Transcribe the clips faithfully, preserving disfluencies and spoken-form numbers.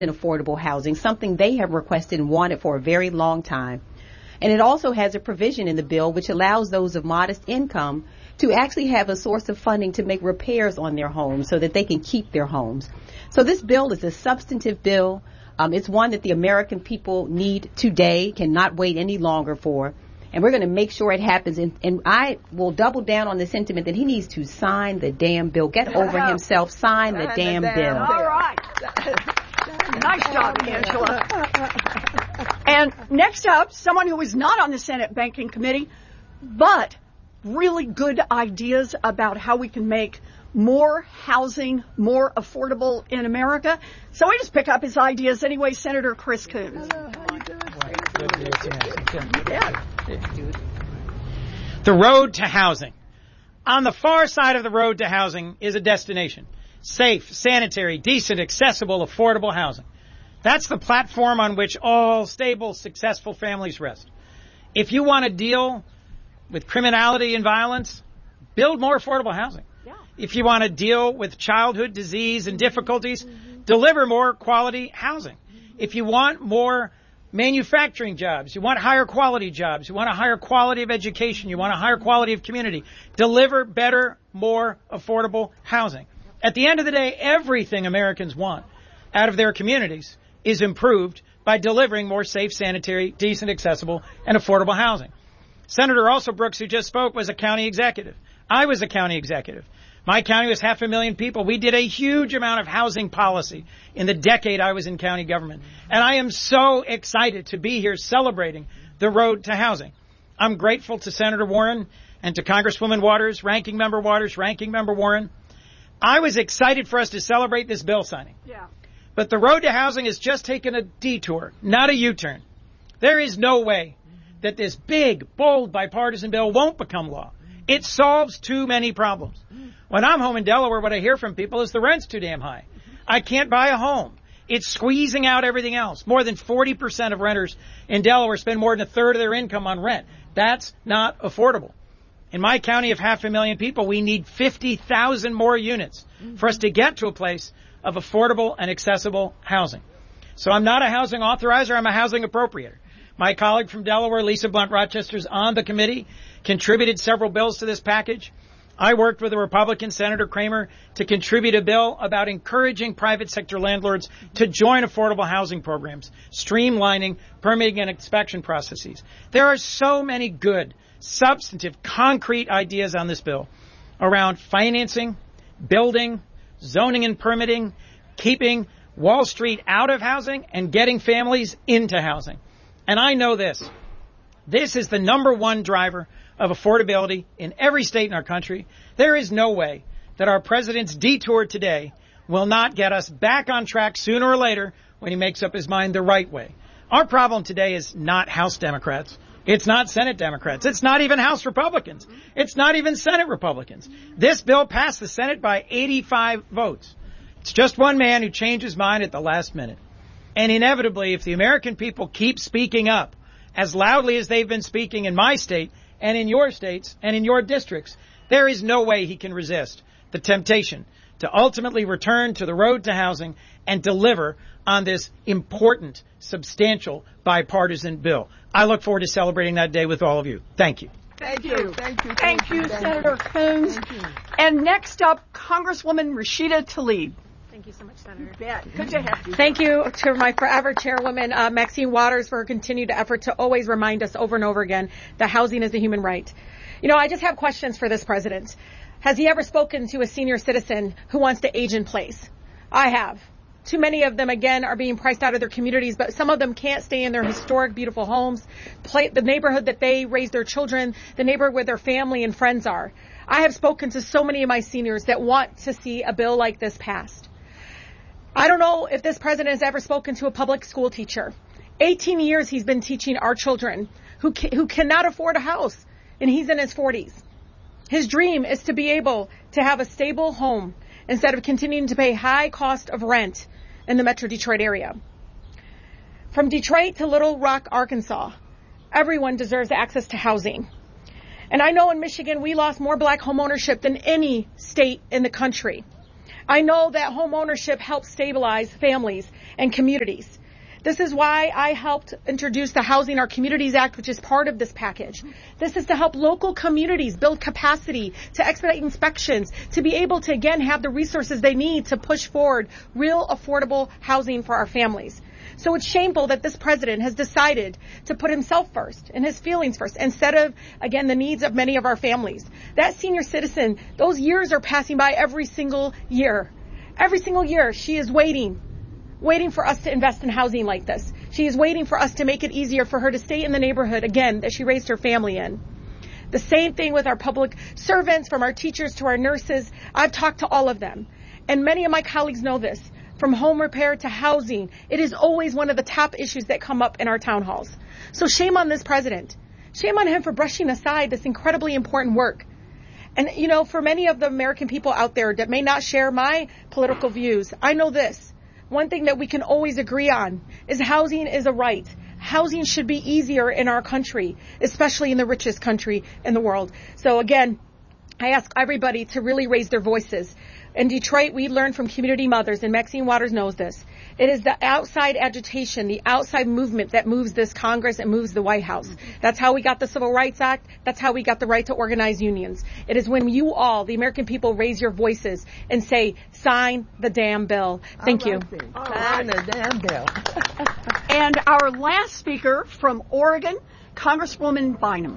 affordable housing, something they have requested and wanted for a very long time. And it also has a provision in the bill which allows those of modest income to actually have a source of funding to make repairs on their homes so that they can keep their homes. So this bill is a substantive bill. Um, it's one that the American people need today, cannot wait any longer for. And we're going to make sure it happens. And, and I will double down on the sentiment that he needs to sign the damn bill. Get over himself. Sign the damn bill. All right. Nice job, Angela. And next up, someone who is not on the Senate Banking Committee, but really good ideas about how we can make more housing more affordable in America. So we just pick up his ideas anyway. Senator Chris Coons. Hello, how you doing? Yeah. The road to housing. On the far side of the road to housing is a destination. Safe, sanitary, decent, accessible, affordable housing. That's the platform on which all stable, successful families rest. If you want to deal with criminality and violence, build more affordable housing. Yeah. If you want to deal with childhood disease and difficulties, mm-hmm. deliver more quality housing. Mm-hmm. If you want more manufacturing jobs, you want higher quality jobs, you want a higher quality of education, you want a higher quality of community, deliver better, more affordable housing. At the end of the day, everything Americans want out of their communities is improved by delivering more safe, sanitary, decent, accessible, and affordable housing. Senator Also Brooks, who just spoke, was a county executive. I was a county executive. My county was half a million people. We did a huge amount of housing policy in the decade I was in county government. And I am so excited to be here celebrating the road to housing. I'm grateful to Senator Warren and to Congresswoman Waters, Ranking Member Waters, Ranking Member Warren. I was excited for us to celebrate this bill signing. Yeah. But the road to housing has just taken a detour, not a U-turn. There is no way that this big, bold, bipartisan bill won't become law. It solves too many problems. When I'm home in Delaware, what I hear from people is the rent's too damn high. I can't buy a home. It's squeezing out everything else. More than forty percent of renters in Delaware spend more than a third of their income on rent. That's not affordable. In my county of half a million people, we need fifty thousand more units for us to get to a place of affordable and accessible housing. So I'm not a housing authorizer, I'm a housing appropriator. My colleague from Delaware, Lisa Blunt Rochester, is on the committee, contributed several bills to this package. I worked with a Republican, Senator Kramer, to contribute a bill about encouraging private sector landlords to join affordable housing programs, streamlining permitting and inspection processes. There are so many good, substantive, concrete ideas on this bill around financing, building, zoning and permitting, keeping Wall Street out of housing, and getting families into housing. And I know this. This is the number one driver of affordability in every state in our country. There is no way that our president's detour today will not get us back on track sooner or later when he makes up his mind the right way. Our problem today is not House Democrats. It's not Senate Democrats. It's not even House Republicans. It's not even Senate Republicans. This bill passed the Senate by eighty-five votes. It's just one man who changed his mind at the last minute. And inevitably, if the American people keep speaking up as loudly as they've been speaking in my state and in your states and in your districts, there is no way he can resist the temptation to ultimately return to the road to housing and deliver on this important, substantial, bipartisan bill. I look forward to celebrating that day with all of you. Thank you. Thank you. Thank you, Thank you Senator Coons. And next up, Congresswoman Rashida Tlaib. Thank you so much, Senator. Yeah, good to have you. Thank you to my forever chairwoman, uh, Maxine Waters, for her continued effort to always remind us over and over again that housing is a human right. You know, I just have questions for this president. Has he ever spoken to a senior citizen who wants to age in place? I have. Too many of them, again, are being priced out of their communities, but some of them can't stay in their historic, beautiful homes, play, the neighborhood that they raise their children, the neighborhood where their family and friends are. I have spoken to so many of my seniors that want to see a bill like this passed. I don't know if this president has ever spoken to a public school teacher. eighteen years he's been teaching our children who ca- who cannot afford a house, and he's in his forties. His dream is to be able to have a stable home instead of continuing to pay high cost of rent in the Metro Detroit area. From Detroit to Little Rock, Arkansas, everyone deserves access to housing. And I know in Michigan we lost more black home ownership than any state in the country. I know that home ownership helps stabilize families and communities. This is why I helped introduce the Housing Our Communities Act, which is part of this package. This is to help local communities build capacity, to expedite inspections, to be able to, again, have the resources they need to push forward real affordable housing for our families. So it's shameful that this president has decided to put himself first and his feelings first instead of, again, the needs of many of our families. That senior citizen, those years are passing by every single year. Every single year she is waiting, waiting for us to invest in housing like this. She is waiting for us to make it easier for her to stay in the neighborhood, again, that she raised her family in. The same thing with our public servants, from our teachers to our nurses. I've talked to all of them. And many of my colleagues know this. From home repair to housing, it is always one of the top issues that come up in our town halls. So shame on this president. Shame on him for brushing aside this incredibly important work. And, you know, for many of the American people out there that may not share my political views, I know this. One thing that we can always agree on is housing is a right. Housing should be easier in our country, especially in the richest country in the world. So again, I ask everybody to really raise their voices. In Detroit, we learned from community mothers, and Maxine Waters knows this. It is the outside agitation, the outside movement that moves this Congress and moves the White House. That's how we got the Civil Rights Act. That's how we got the right to organize unions. It is when you all, the American people, raise your voices and say, sign the damn bill. Thank you. Sign the damn bill. And our last speaker from Oregon, Congresswoman Bynum.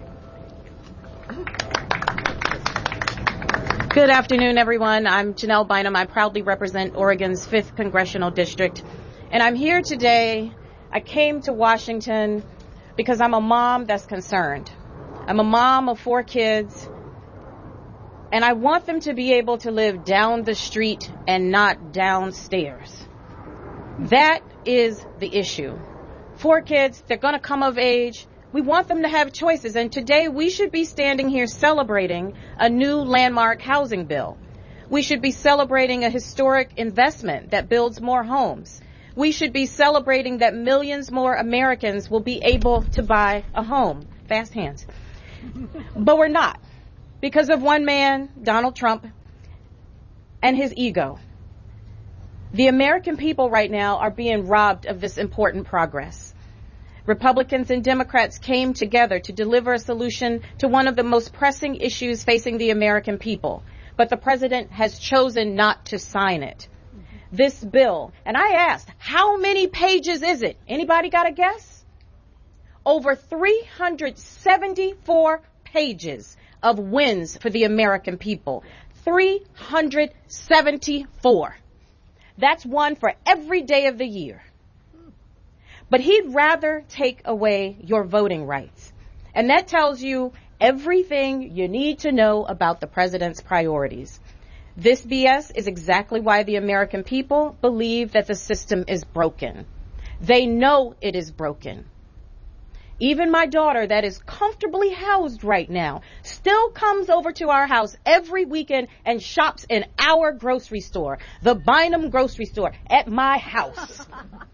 Good afternoon, everyone. I'm Janelle Bynum. I proudly represent Oregon's fifth Congressional District. And I'm here today. I came to Washington because I'm a mom that's concerned. I'm a mom of four kids, and I want them to be able to live down the street and not downstairs. That is the issue. Four kids, they're going to come of age. We want them to have choices, and today we should be standing here celebrating a new landmark housing bill. We should be celebrating a historic investment that builds more homes. We should be celebrating that millions more Americans will be able to buy a home. Fast hands. But we're not, because of one man, Donald Trump, and his ego. The American people right now are being robbed of this important progress. Republicans and Democrats came together to deliver a solution to one of the most pressing issues facing the American people. But the president has chosen not to sign it. This bill, and I asked, how many pages is it? Anybody got a guess? Over three hundred seventy-four pages of wins for the American people. three hundred seventy-four. That's one for every day of the year. But he'd rather take away your voting rights. And that tells you everything you need to know about the president's priorities. This B S is exactly why the American people believe that the system is broken. They know it is broken. Even my daughter, that is comfortably housed right now, still comes over to our house every weekend and shops in our grocery store, the Bynum grocery store, at my house.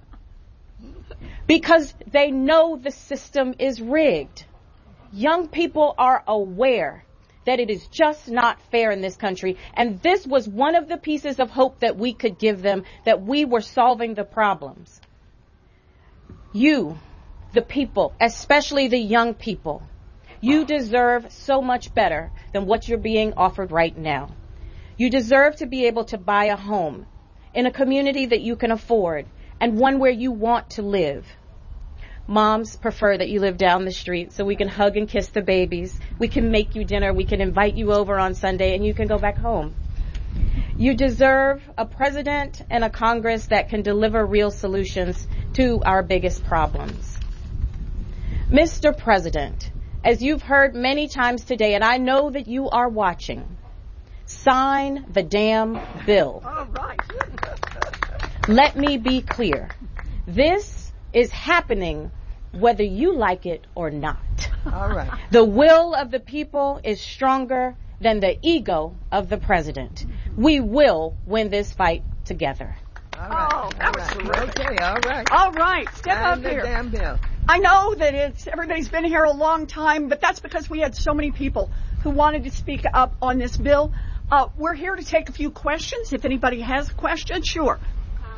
Because they know the system is rigged. Young people are aware that it is just not fair in this country. And this was one of the pieces of hope that we could give them, that we were solving the problems. You, the people, especially the young people, you deserve so much better than what you're being offered right now. You deserve to be able to buy a home in a community that you can afford and one where you want to live. Moms prefer that you live down the street so we can hug and kiss the babies. We can make you dinner. We can invite you over on Sunday and you can go back home. You deserve a president and a Congress that can deliver real solutions to our biggest problems. Mister President, as you've heard many times today, and I know that you are watching, sign the damn bill. All right. Let me be clear. This is happening whether you like it or not. All right. The will of the people is stronger than the ego of the president. We will win this fight together. All right. Oh, that was terrific. Okay, all right. All right, step Sign up the here. damn bill. I know that it's everybody's been here a long time, but that's because we had so many people who wanted to speak up on this bill. Uh, we're here to take a few questions. If anybody has a question, sure. Um,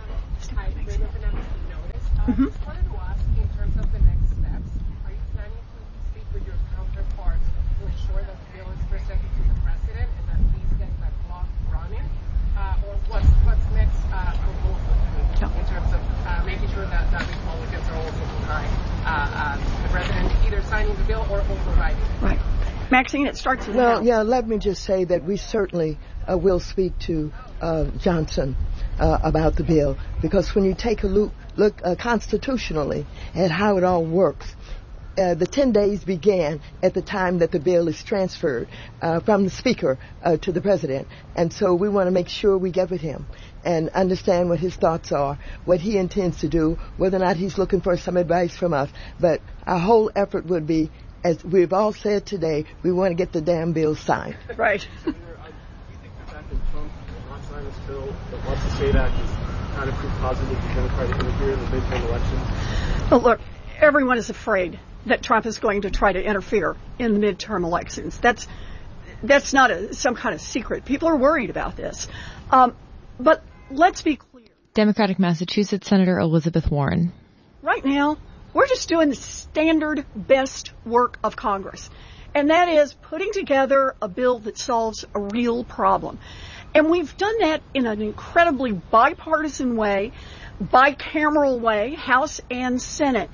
hi, Rayma Fernandez from Notice. I Mhm. just wanted to ask, in terms of the next steps, are you planning to speak with your counterparts to ensure that the bill is presented to the president and that he's getting that clock running? Uh, or what's, what's next uh, for both of you in terms of uh, making sure that, that Republicans are also behind uh, uh, the president either signing the bill or overriding it? Right. Maxine, it starts with Well, House. yeah, let me just say that we certainly uh, will speak to uh, Johnson uh, about the bill, because when you take a look, look uh, constitutionally at how it all works, uh, the ten days began at the time that the bill is transferred uh, from the Speaker uh, to the President. And so we want to make sure we get with him and understand what his thoughts are, what he intends to do, whether or not he's looking for some advice from us. But our whole effort would be, as we've all said today, we want to get the damn bill signed. Right. Do you think the fact that Trump will not sign this bill, but wants to say that, is kind of proof positive he's going to try to interfere in the midterm elections? Well, look, everyone is afraid that Trump is going to try to interfere in the midterm elections. That's that's not a, some kind of secret. People are worried about this. Um, but let's be clear. Democratic Massachusetts Senator Elizabeth Warren. Right now, we're just doing the standard best work of Congress, and that is putting together a bill that solves a real problem. And we've done that in an incredibly bipartisan way, bicameral way, House and Senate.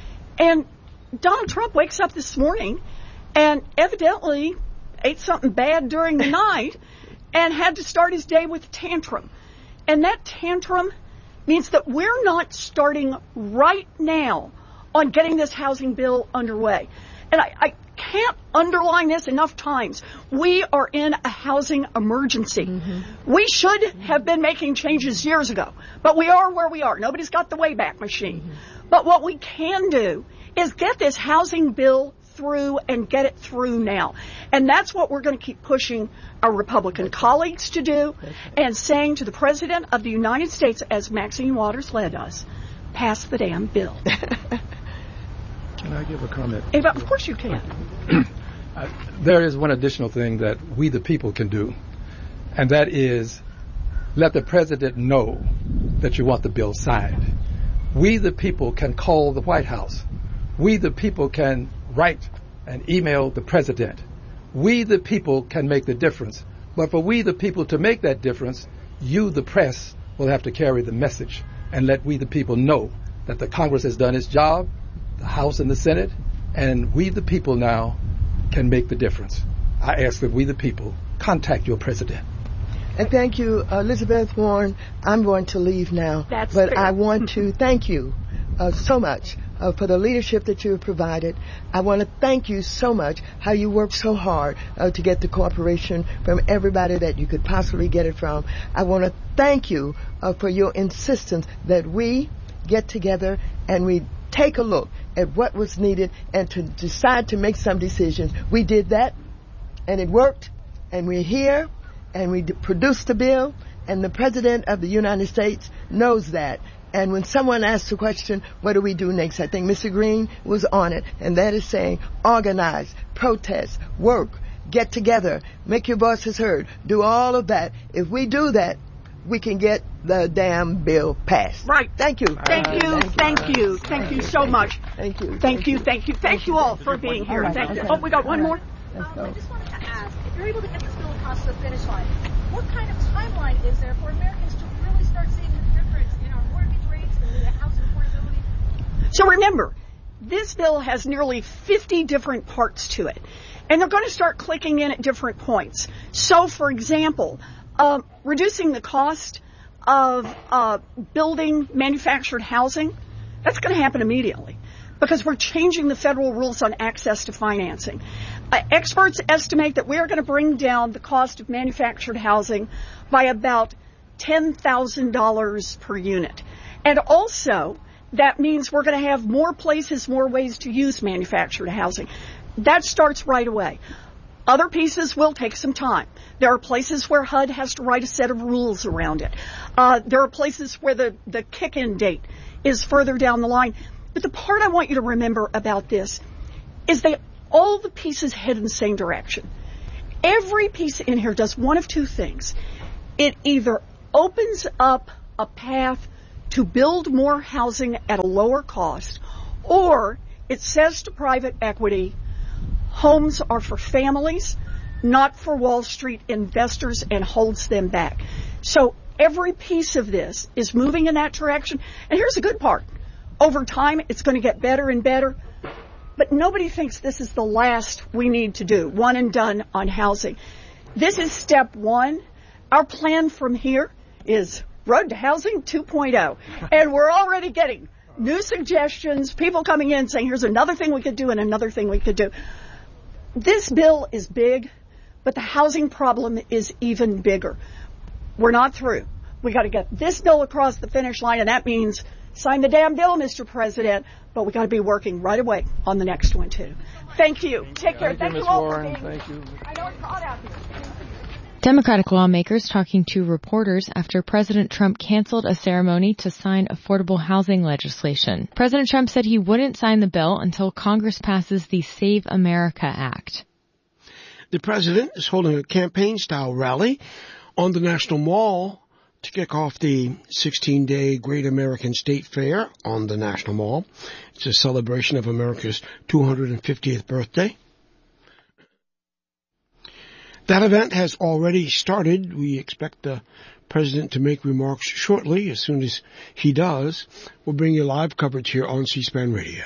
And Donald Trump wakes up this morning and evidently ate something bad during the night and had to start his day with a tantrum. And that tantrum means that we're not starting right now on getting this housing bill underway. And I, I can't underline this enough times. We are in a housing emergency. Mm-hmm. We should have been making changes years ago, but we are where we are. Nobody's got the Wayback Machine. Mm-hmm. But what we can do is get this housing bill through and get it through now. And that's what we're going to keep pushing our Republican colleagues to do and saying to the President of the United States, as Maxine Waters led us, pass the damn bill. Can I give a comment? Ava, of course you can. uh, there is one additional thing that we the people can do, and that is let the President know that you want the bill signed. We the people can call the White House. We the people can write and email the President. We the people can make the difference. But for we the people to make that difference, you the press will have to carry the message and let we the people know that the Congress has done its job, the House and the Senate, and we the people now can make the difference. I ask that we the people contact your President. And thank you, Elizabeth Warren. I'm going to leave now. That's but fair. I want to thank you uh, so much uh, for the leadership that you have provided. I want to thank you so much how you worked so hard uh, to get the cooperation from everybody that you could possibly get it from. I want to thank you uh, for your insistence that we get together and we take a look at what was needed and to decide to make some decisions. We did that, and it worked, and we're here, and we d- produced the bill, and the President of the United States knows that. And when someone asks the question, what do we do next? I think Mister Green was on it, and that is saying organize, protest, work, get together, make your voices heard, do all of that. If we do that, we can get the damn bill passed. Right. Thank you. Thank you. Thank you. Thank you so much. Thank you. Thank you. Thank you. Thank you all for being here. Thank you. Oh, we got one more. Um, I just wanted to ask, if you're able to get this bill across the finish line, what kind of timeline is there for Americans to really start seeing the difference in our mortgage rates and the house affordability? So remember, this bill has nearly fifty different parts to it, and they're going to start clicking in at different points. So, for example, uh, reducing the cost of uh, building manufactured housing, that's going to happen immediately because we're changing the federal rules on access to financing. Uh, experts estimate that we are going to bring down the cost of manufactured housing by about ten thousand dollars per unit. And also, that means we're going to have more places, more ways to use manufactured housing. That starts right away. Other pieces will take some time. There are places where H U D has to write a set of rules around it. Uh, there are places where the, the kick-in date is further down the line. But the part I want you to remember about this is that all the pieces head in the same direction. Every piece in here does one of two things. It either opens up a path to build more housing at a lower cost, or it says to private equity, homes are for families, not for Wall Street investors, and holds them back. So every piece of this is moving in that direction. And here's the good part. Over time, it's going to get better and better. But nobody thinks this is the last we need to do, one and done on housing. This is step one. Our plan from here is Road to Housing two point oh. And we're already getting new suggestions, people coming in saying, here's another thing we could do and another thing we could do. This bill is big, but the housing problem is even bigger. We're not through. We got to get this bill across the finish line, and that means sign the damn bill, Mister President, but we got to be working right away on the next one, too. Thank you. Take care. Thank, Thank you, you Miz all Warren. for being Thank you. I know it's hot out here. Democratic lawmakers talking to reporters after President Trump canceled a ceremony to sign affordable housing legislation. President Trump said he wouldn't sign the bill until Congress passes the Save America Act. The president is holding a campaign-style rally on the National Mall to kick off the sixteen-day Great American State Fair on the National Mall. It's a celebration of America's two hundred fiftieth birthday. That event has already started. We expect the president to make remarks shortly. As soon as he does, we'll bring you live coverage here on C-SPAN Radio.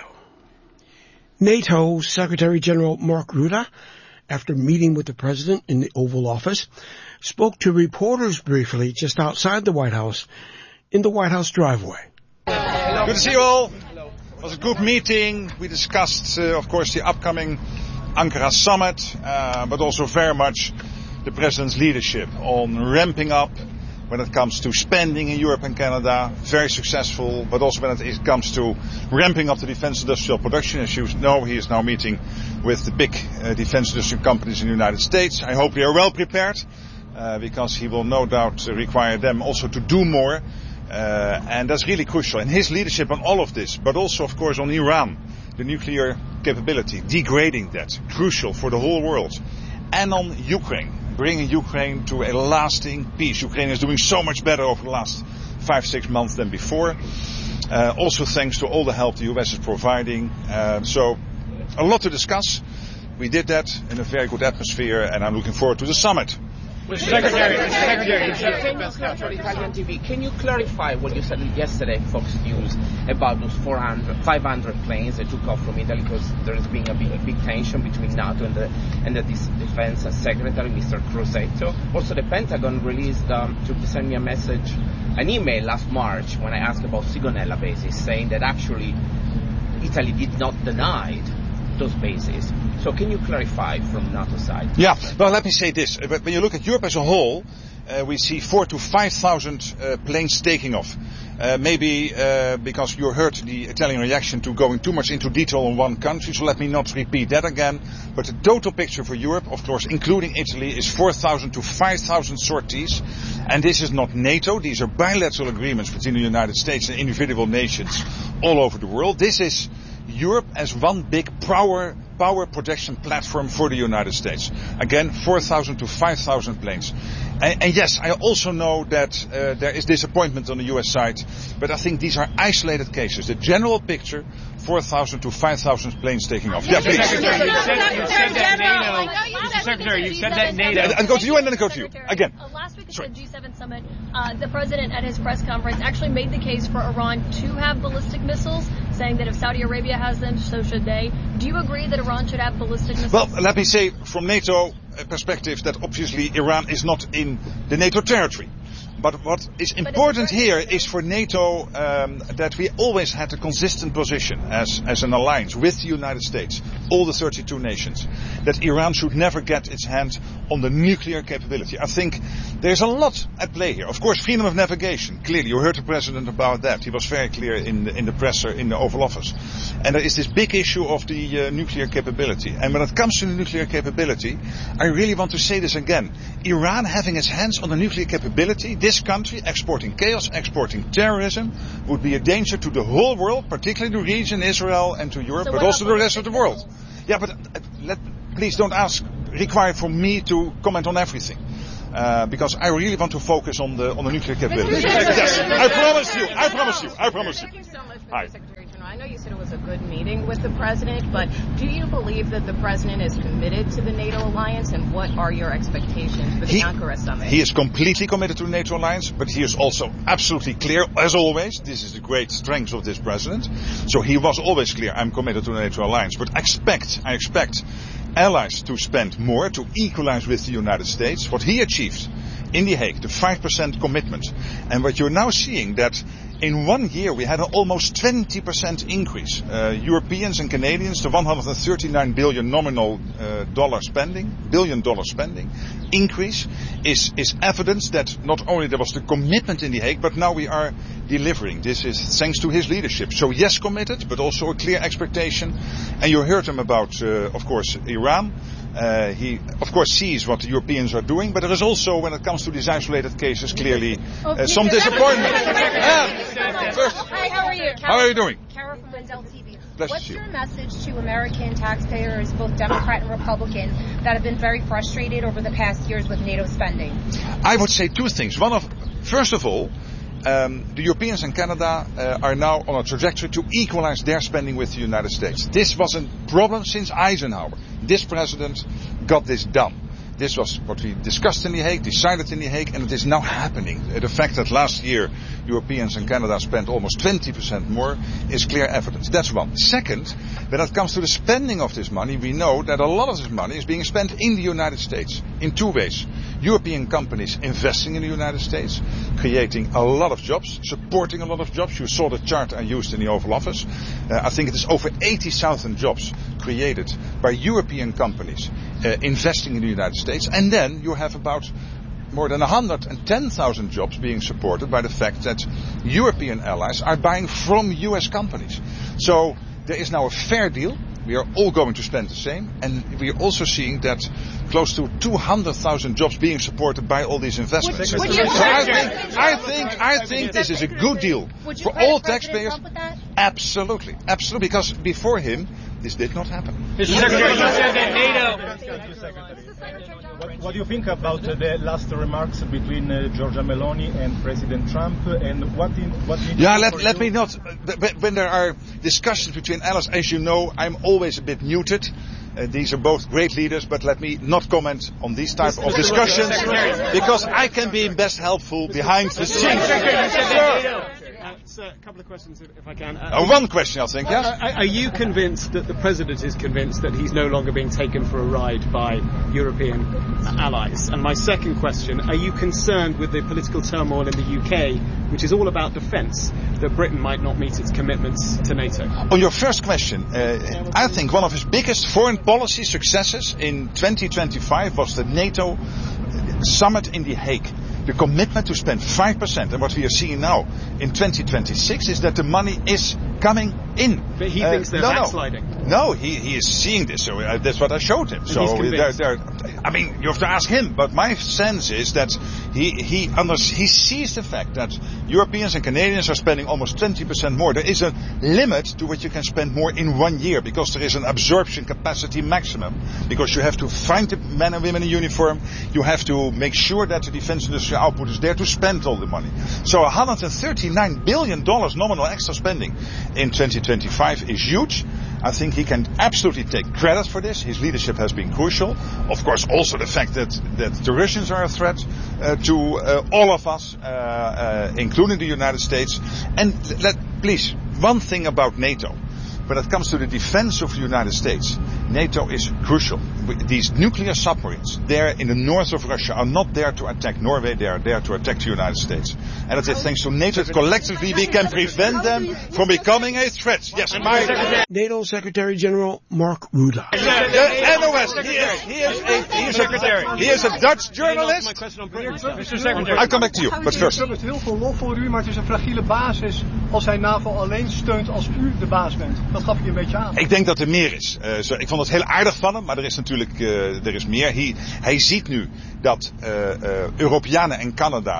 NATO Secretary General Mark Rutte, after meeting with the president in the Oval Office, spoke to reporters briefly just outside the White House in the White House driveway. Good to see you all. It was a good meeting. We discussed, uh, of course, the upcoming Ankara summit, uh, but also very much the president's leadership on ramping up when it comes to spending in Europe and Canada. Very successful, but also when it comes to ramping up the defense industrial production. As you know, he is now meeting with the big uh, defense industrial companies in the United States. I hope they are well prepared, uh, because he will no doubt require them also to do more. Uh, and that's really crucial. And his leadership on all of this, but also, of course, on Iran, the nuclear capability, degrading that, crucial for the whole world. And on Ukraine, bringing Ukraine to a lasting peace. Ukraine is doing so much better over the last five, six months than before. Uh, also thanks to all the help the U S is providing. Uh, so, a lot to discuss. We did that in a very good atmosphere, and I'm looking forward to the summit. Mister Secretary, Mister Secretary, Secretary, Italian T V, can you clarify what you said yesterday, Fox News, about those four hundred, five hundred planes that took off from Italy, because there has been a big, a big tension between NATO and the, and the Defense Secretary, Mister Crosetto. Also, the Pentagon released, um, to send me a message, an email last March when I asked about Sigonella bases, saying that actually Italy did not deny those bases. So can you clarify from NATO side? Yeah, well, let me say this. When you look at Europe as a whole, uh, we see four to five thousand uh, planes taking off. Uh, maybe uh, because you heard the Italian reaction to going too much into detail on one country, so let me not repeat that again. But the total picture for Europe, of course, including Italy, is four thousand to five thousand sorties. And this is not NATO. These are bilateral agreements between the United States and individual nations all over the world. This is Europe as one big power power projection platform for the United States. Again, four thousand to five thousand planes. And, and yes, I also know that uh, there is disappointment on the U S side, but I think these are isolated cases. The general picture, four thousand to five thousand planes taking off. Yeah, please. Secretary, you said, you said that NATO. Mister Secretary, you said that NATO. Yeah, and go to you and then go to you. Again. Uh, last week at the G seven summit, uh, the president at his press conference actually made the case for Iran to have ballistic missiles, saying that if Saudi Arabia has them, so should they. Do you agree that Iran should have ballistic missiles? Well, let me say from NATO perspective that obviously Iran is not in the NATO territory. But what is important here is for NATO um, that we always had a consistent position as, as an alliance with the United States, all the thirty-two nations, that Iran should never get its hand on the nuclear capability. I think there's a lot at play here. Of course, freedom of navigation. Clearly, you heard the President about that. He was very clear in the, in the presser in the Oval Office. And there is this big issue of the uh, nuclear capability. And when it comes to the nuclear capability, I really want to say this again. Iran having its hands on the nuclear capability, this country exporting chaos, exporting terrorism, would be a danger to the whole world, particularly the region, Israel, and to Europe, so but also the rest of the world. Yeah, but uh, let, please don't ask require for me to comment on everything. Uh, because I really want to focus on the on the nuclear capability. Yes, I promise you. I promise you. I promise you. Thank you so much, Hi. Mister Secretary General. I know you said it was a good meeting with the president, but do you believe that the president is committed to the NATO alliance, and what are your expectations for the He, Ankara summit? he is completely committed to the NATO alliance, but he is also absolutely clear, as always. This is the great strength of this president. So he was always clear, I'm committed to the NATO alliance. But expect, I expect allies to spend more, to equalize with the United States. What he achieved in The Hague, the five percent commitment. And what you're now seeing, that in one year we had an almost twenty percent increase. Uh, Europeans and Canadians, the one hundred thirty-nine billion nominal uh, dollar spending, billion dollar spending increase is, is evidence that not only there was the commitment in The Hague, but now we are delivering. This is thanks to his leadership. So yes, committed, but also a clear expectation. And you heard him about, uh, of course, Iran. Uh, he, of course, sees what the Europeans are doing, but there is also, when it comes to these isolated cases, clearly uh, some disappointment. Ah, first, Hi, how are you? how are you doing? Kara from Wendell T V. Bless What's you. your message to American taxpayers, both Democrat and Republican, that have been very frustrated over the past years with NATO spending? I would say two things. One of, first of all, um, the Europeans and Canada uh, are now on a trajectory to equalize their spending with the United States. This was a problem since Eisenhower. This president got this done. This was what we discussed in The Hague, decided in The Hague, and it is now happening. Uh, the fact that last year Europeans and Canada spent almost twenty percent more is clear evidence. That's one. Second, when it comes to the spending of this money, we know that a lot of this money is being spent in the United States in two ways. European companies investing in the United States, creating a lot of jobs, supporting a lot of jobs. You saw the chart I used in the Oval Office. Uh, I think it is over eighty thousand jobs created by European companies uh, investing in the United States. And then you have about more than one hundred ten thousand jobs being supported by the fact that European allies are buying from U S companies. So there is now a fair deal. We are all going to spend the same, and we are also seeing that close to two hundred thousand jobs being supported by all these investments. Would, would so you I think, I think, I think this is a good deal would you for credit all President taxpayers. Trump with that? Absolutely, absolutely, because before him, this did not happen. Mister Secretary, you said that NATO. What, what do you think about uh, the last remarks between uh, Giorgia Meloni and President Trump? And what in what? In Yeah, let let me not. When there are discussions between allies, as you know, I'm always a bit muted. Uh, these are both great leaders, but let me not comment on these type of discussions because I can be best helpful behind the scenes. A couple of questions, if, if I can. Uh, one question, I think, yes. Are, are you convinced that the President is convinced that he's no longer being taken for a ride by European allies? And my second question, are you concerned with the political turmoil in the U K, which is all about defence, that Britain might not meet its commitments to NATO? On your first question, uh, I think one of his biggest foreign policy successes in twenty twenty-five was the NATO summit in The Hague. The commitment to spend five percent, and what we are seeing now in twenty twenty-six is that the money is coming in. But he uh, thinks they're no, backsliding. No, no he, he is seeing this, so uh, that's what I showed him. And so he's they're, convinced. they're, I mean, you have to ask him, but my sense is that he he under, he sees the fact that Europeans and Canadians are spending almost twenty percent more. There is a limit to what you can spend more in one year because there is an absorption capacity maximum. Because you have to find the men and women in uniform, you have to make sure that the defense industry output is there to spend all the money. So one hundred thirty-nine billion dollars nominal extra spending in twenty twenty-five is huge. I think he can absolutely take credit for this. His leadership has been crucial. Of course, also the fact that, that the Russians are a threat uh, to uh, all of us, uh, uh, including the United States. And let, please, one thing about NATO. When it comes to the defense of the United States, NATO is crucial. These nuclear submarines there in the north of Russia are not there to attack Norway, they are there to attack the United States. And it is thanks to NATO that collectively we can prevent them from becoming a threat. Yes, my... NATO Secretary General Mark Rutte. The N O S, he is, he is a, he is a, he is a Dutch journalist. Mister Secretary. I'll come back to you, but first. Trump heeft heel veel lof voor u, maar het is een fragiele basis als hij NAVO alleen steunt als u de baas bent. Dat gaf ik je een beetje aan. Ik denk dat er meer is. Uh, zo, ik vond het heel aardig van hem, maar er is natuurlijk uh, er is meer. Hij, hij ziet nu dat uh, uh, Europeanen en Canada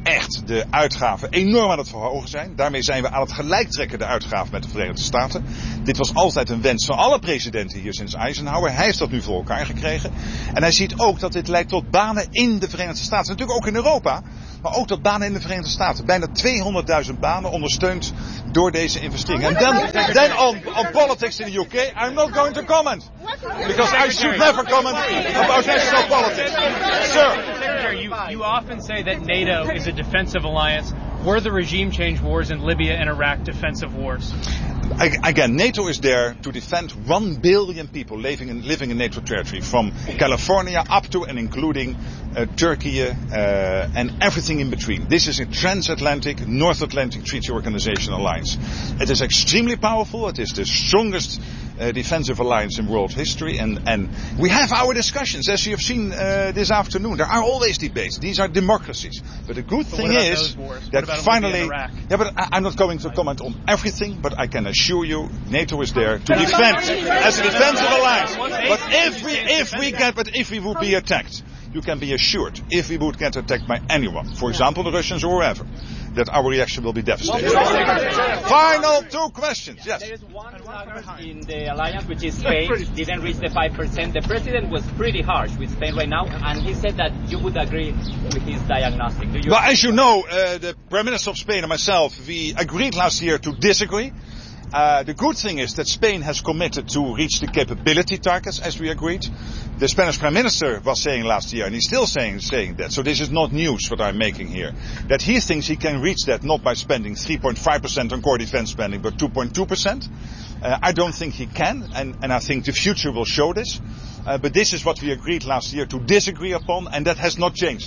echt de uitgaven enorm aan het verhogen zijn. Daarmee zijn we aan het gelijktrekken de uitgaven met de Verenigde Staten. Dit was altijd een wens van alle presidenten hier sinds Eisenhower. Hij heeft dat nu voor elkaar gekregen. En hij ziet ook dat dit leidt tot banen in de Verenigde Staten. Natuurlijk ook in Europa, maar ook tot banen in de Verenigde Staten. Bijna tweehonderdduizend banen ondersteund door deze investeringen. En then, then on, on politics in the U K, I'm not going to comment. Because I should never comment about national politics. Sir. Secretary, you, you often say that NATO is a defensive alliance. Were the regime change wars in Libya and Iraq defensive wars? Again, NATO is there to defend one billion people living in, living in NATO territory, from California up to and including uh, Turkey uh, and everything in between. This is a transatlantic, North Atlantic Treaty Organization alliance. It is extremely powerful. It is the strongest uh, defensive alliance in world history, and, and we have our discussions, as you have seen uh, this afternoon. There are always debates. These are democracies. But the good but thing is that finally, yeah, but I, I'm not going to comment on everything, but I can assure you, NATO is there to defend as a defensive alliance. But if we, if we get, but if we would be attacked, you can be assured, if we would get attacked by anyone, for example the Russians or whoever, that our reaction will be devastating. Final two questions. Yes. There is one in the alliance, which is Spain, didn't reach the five percent. The president was pretty harsh with Spain right now, and he said that you would agree with his diagnostic. Do you well, as you know, uh, the Prime Minister of Spain and myself, we agreed last year to disagree. Uh, the good thing is that Spain has committed to reach the capability targets as we agreed. The Spanish Prime Minister was saying last year, and he's still saying, saying that, so this is not news what I'm making here, that he thinks he can reach that not by spending three point five percent on core defense spending, but two point two percent. Uh, I don't think he can, and, and I think the future will show this. Uh, but this is what we agreed last year to disagree upon, and that has not changed.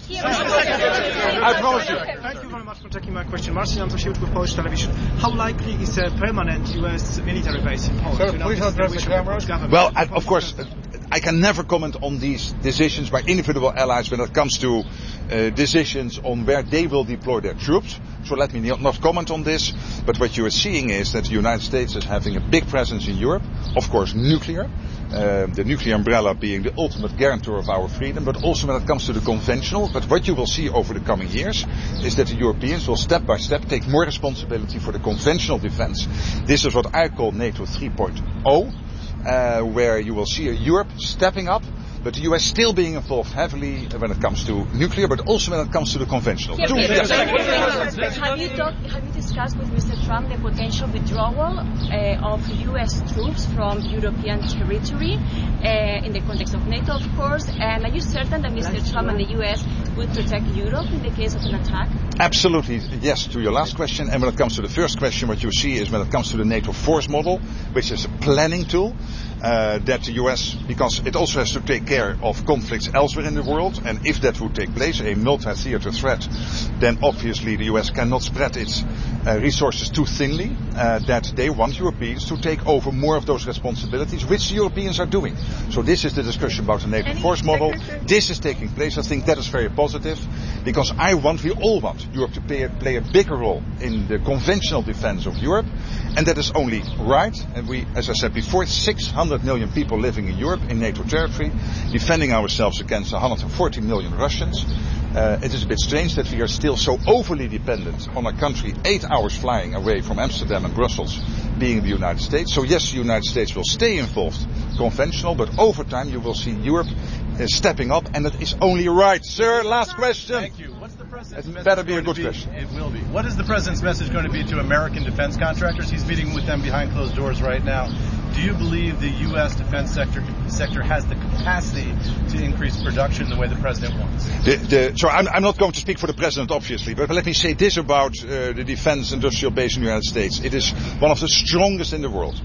I promise you. Thank you very much for taking my question. Marcin Andrusiewicz with Polish television. How likely is a permanent U S military base in Poland? Sir, please address the camera. Well, I, of course, uh, I can never comment on these decisions by individual allies when it comes to uh, decisions on where they will deploy their troops. So let me not comment on this. But what you are seeing is that the United States is having a big presence in Europe. Of course, nuclear. Uh, the nuclear umbrella being the ultimate guarantor of our freedom, but also when it comes to the conventional. But what you will see over the coming years is that the Europeans will step by step take more responsibility for the conventional defense. This is what I call NATO three point oh, uh, where you will see Europe stepping up, but the U S still being involved heavily when it comes to nuclear, but also when it comes to the conventional. Yeah, Two, yes. yes. Have you talked, have you discussed with Mister Trump the potential withdrawal uh, of U S troops from European territory uh, in the context of NATO, of course? And are you certain that Mister Trump and the U S would protect Europe in the case of an attack? Absolutely, yes, to your last question. And when it comes to the first question, what you see is when it comes to the NATO force model, which is a planning tool, uh, that the U S, because it also has to take care of conflicts elsewhere in the world, and if that would take place, a multi-theater threat, then obviously the U S cannot spread its uh, resources too thinly, uh, that they want Europeans to take over more of those responsibilities, which the Europeans are doing. So this is the discussion about the NATO force model. This is taking place. I think that is very positive, because I want, we all want Europe to play a, play a bigger role in the conventional defense of Europe, and that is only right. And we, as I said before, six hundred million people living in Europe in NATO territory, defending ourselves against one hundred forty million Russians. Uh, it is a bit strange that we are still so overly dependent on a country eight hours flying away from Amsterdam and Brussels, being the United States. So yes, the United States will stay involved conventional, but over time you will see Europe uh, stepping up, and it is only right. Sir, last question. Thank you. What's the president's It message better be a going good to question. It will be. What is the president's message going to be to American defense contractors? He's meeting with them behind closed doors right now. Do you believe the U S defense sector sector has the capacity to increase production the way the president wants? The, the, so I'm, I'm not going to speak for the president, obviously, but let me say this about uh, the defense industrial base in the United States. It is one of the strongest in the world.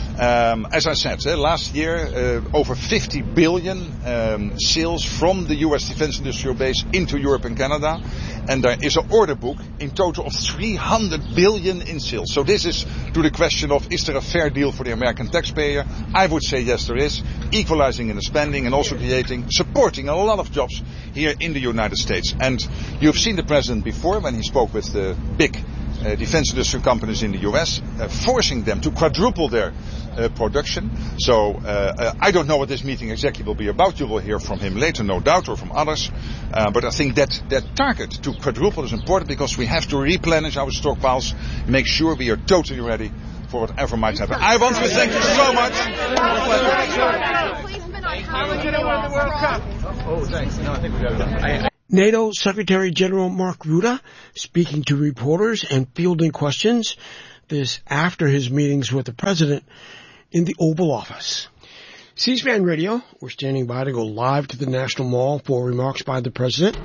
Um, as I said, uh, last year, uh, over fifty billion um, sales from the U S defense industrial base into Europe and Canada. And there is an order book in total of three hundred billion in sales. So this is to the question of, is there a fair deal for the American taxpayer? I would say yes, there is. Equalizing in the spending and also creating, supporting a lot of jobs here in the United States. And you've seen the president before when he spoke with the big uh, defense industry companies in the U S, uh, forcing them to quadruple their uh, production. So uh, uh, I don't know what this meeting exactly will be about. You will hear from him later, no doubt, or from others. Uh, but I think that that target to quadruple is important because we have to replenish our stockpiles, make sure we are totally ready for whatever might happen. I want to thank you so much. Oh, thanks. No, I think we got enough. NATO Secretary General Mark Rutte speaking to reporters and fielding questions. This after his meetings with the president in the Oval Office. C-SPAN Radio, we're standing by to go live to the National Mall for remarks by the president.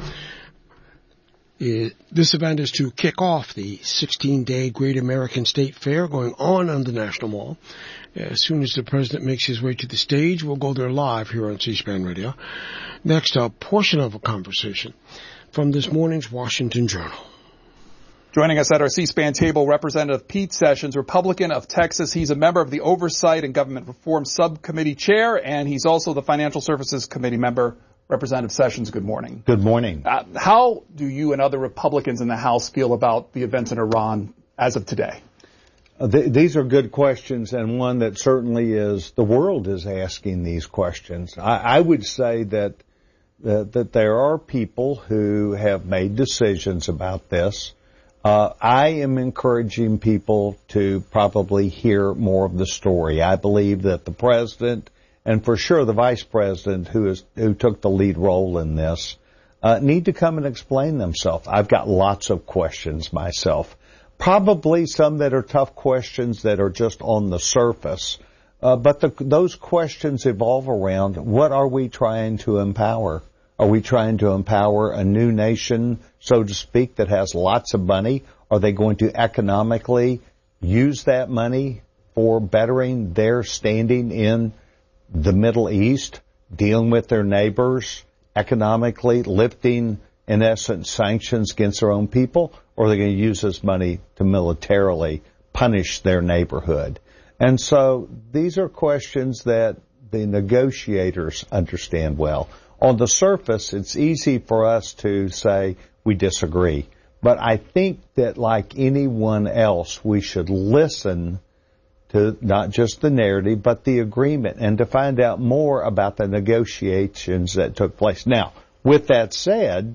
It, this event is to kick off the sixteen-day Great American State Fair going on on the National Mall. As soon as the president makes his way to the stage, we'll go there live here on C-SPAN Radio. Next, a portion of a conversation from this morning's Washington Journal. Joining us at our C-SPAN table, Representative Pete Sessions, Republican of Texas. He's a member of the Oversight and Government Reform Subcommittee Chair, and he's also the Financial Services Committee member. Representative Sessions, good morning. Good morning. Uh, how do you and other Republicans in the House feel about the events in Iran as of today? Uh, th- these are good questions, and one that certainly is, the world is asking these questions. I, I would say that, that that there are people who have made decisions about this. Uh, I am encouraging people to probably hear more of the story. I believe that the president, and for sure the vice president who is who took the lead role in this, uh, need to come and explain themselves. I've got lots of questions myself. Probably some that are tough questions that are just on the surface. Uh, but the, those questions evolve around, what are we trying to empower? Are we trying to empower a new nation, so to speak, that has lots of money? Are they going to economically use that money for bettering their standing in the Middle East, dealing with their neighbors, economically lifting, in essence, sanctions against their own people? Or are they going to use this money to militarily punish their neighborhood? And so these are questions that the negotiators understand well. On the surface, it's easy for us to say we disagree. But I think that like anyone else, we should listen to not just the narrative, but the agreement, and to find out more about the negotiations that took place. Now, with that said,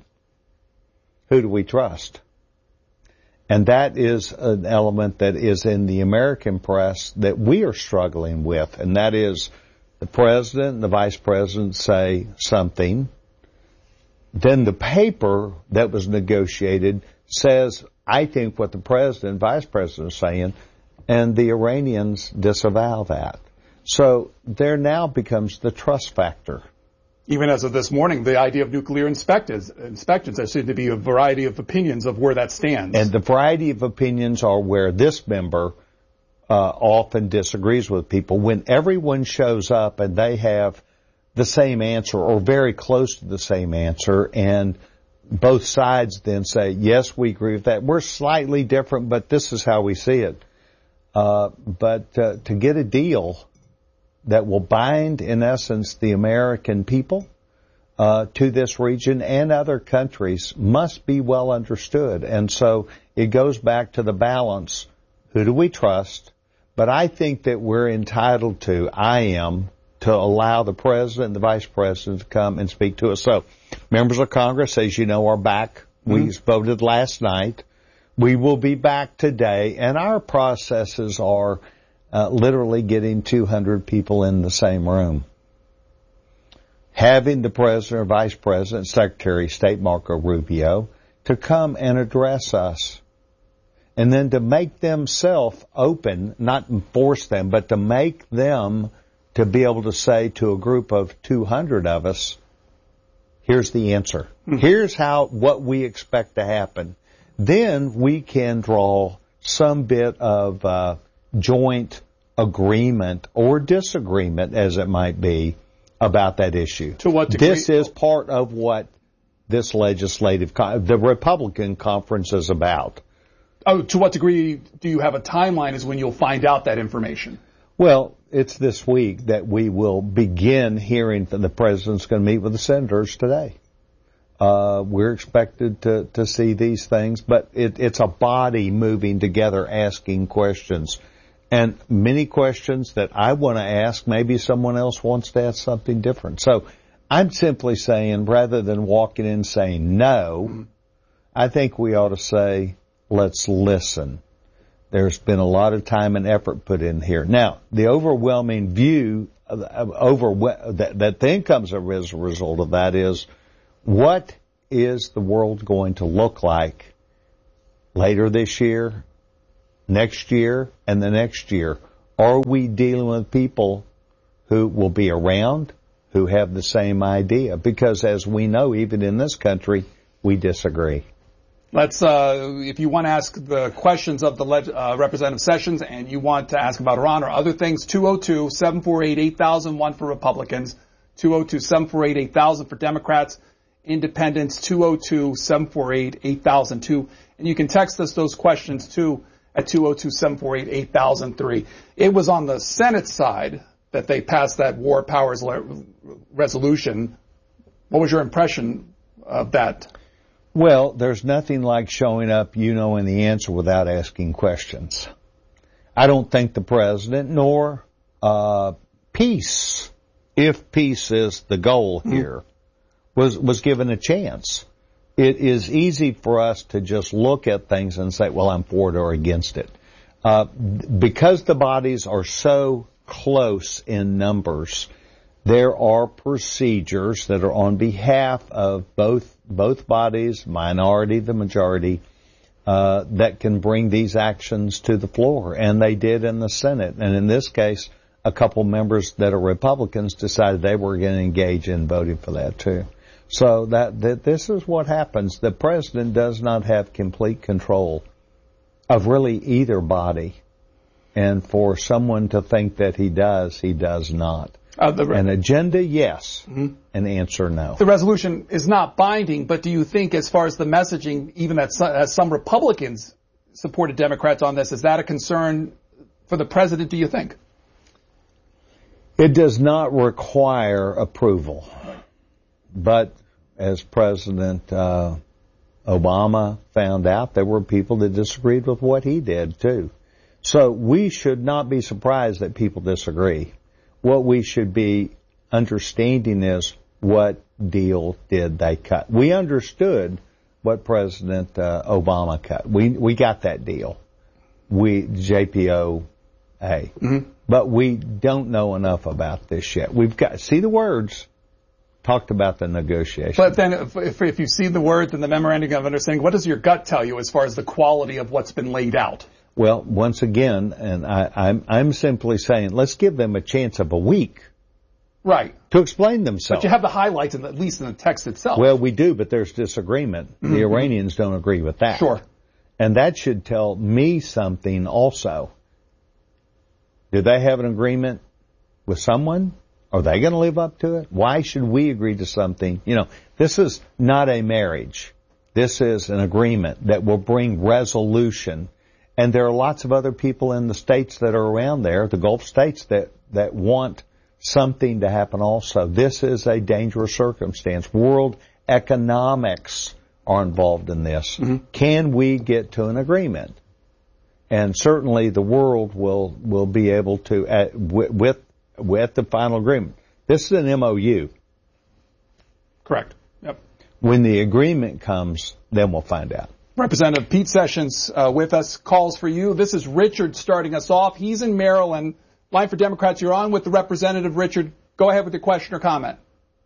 who do we trust? And that is an element that is in the American press that we are struggling with, and that is the president and the vice president say something, then the paper that was negotiated says, I think, what the president and vice president are saying, and the Iranians disavow that. So there now becomes the trust factor. Even as of this morning, the idea of nuclear inspections, inspections, there seem to be a variety of opinions of where that stands. And the variety of opinions are where this member uh, often disagrees with people. When everyone shows up and they have the same answer or very close to the same answer, and both sides then say, yes, we agree with that. We're slightly different, but this is how we see it. Uh, but uh, to get a deal that will bind, in essence, the American people uh, to this region and other countries must be well understood. And so it goes back to the balance. Who do we trust? But I think that we're entitled to, I am, to allow the president and the vice president to come and speak to us. So members of Congress, as you know, are back. Mm-hmm. We voted last night. We will be back today, and our processes are uh, literally getting two hundred people in the same room. Having the president or vice president, Secretary of State Marco Rubio, to come and address us. And then to make them self-open, not force them, but to make them to be able to say to a group of two hundred of us, here's the answer. Mm-hmm. Here's how, what we expect to happen. Then we can draw some bit of uh, joint agreement or disagreement, as it might be, about that issue. To what degree? This is part of what this legislative, con- the Republican conference is about. Oh, to what degree do you have a timeline as when you'll find out that information? Well, it's this week that we will begin hearing from the president's going to meet with the senators today. Uh, we're expected to, to see these things, but it, it's a body moving together asking questions. And many questions that I want to ask, maybe someone else wants to ask something different. So I'm simply saying, rather than walking in saying no, I think we ought to say, let's listen. There's been a lot of time and effort put in here. Now, the overwhelming view of, of over, that, that then comes as a result of that is, what is the world going to look like later this year, next year, and the next year? Are we dealing with people who will be around, who have the same idea? Because as we know, even in this country, we disagree. Let's, uh, if you want to ask the questions of the uh, Representative Sessions and you want to ask about Iran or other things, two oh two, seven four eight, eight thousand one for Republicans, two oh two, seven four eight, eight thousand for Democrats, Independents, two oh two, seven four eight, eight thousand two. And you can text us those questions, too, at two oh two, seven four eight, eight thousand three. It was on the Senate side that they passed that war powers le- resolution. What was your impression of that? Well, there's nothing like showing up, you knowing the answer without asking questions. I don't think the president nor uh, peace, if peace is the goal here, mm-hmm. was was given a chance. It is easy for us to just look at things and say, well, I'm for it or against it. Uh, because the bodies are so close in numbers, there are procedures that are on behalf of both both bodies, minority, the majority, uh, that can bring these actions to the floor. And they did in the Senate. And in this case, a couple members that are Republicans decided they were going to engage in voting for that too. So that, that this is what happens. The president does not have complete control of really either body. And for someone to think that he does, he does not. Uh, the re- An agenda, yes. Mm-hmm. An answer, no. The resolution is not binding, but do you think as far as the messaging, even that some, as some Republicans supported Democrats on this, is that a concern for the president, do you think? It does not require approval. But as President uh, Obama found out, there were people that disagreed with what he did, too. So we should not be surprised that people disagree. What we should be understanding is, what deal did they cut? We understood what President uh, Obama cut. We we got that deal. We J P O A. Mm-hmm. But we don't know enough about this yet. We've got see the words. Talked about the negotiation. But then if, if, if you've seen the words in the memorandum of understanding, what does your gut tell you as far as the quality of what's been laid out? Well, once again, and I, I'm, I'm simply saying, let's give them a chance of a week. Right. To explain themselves. But you have the highlights, in the, at least in the text itself. Well, we do, but there's disagreement. Mm-hmm. The Iranians don't agree with that. Sure. And that should tell me something also. Do they have an agreement with someone? Are they going to live up to it? Why should we agree to something? You know, this is not a marriage. This is an agreement that will bring resolution. And there are lots of other people in the states that are around there, the Gulf states, that, that want something to happen also. This is a dangerous circumstance. World economics are involved in this. Mm-hmm. Can we get to an agreement? And certainly the world will, will be able to, uh, with, with with the final agreement. This is an M O U. Correct. Yep. When the agreement comes, then we'll find out. Representative Pete Sessions uh, with us, calls for you. This is Richard starting us off. He's in Maryland. Line for Democrats, you're on with the Representative. Richard, go ahead with your question or comment.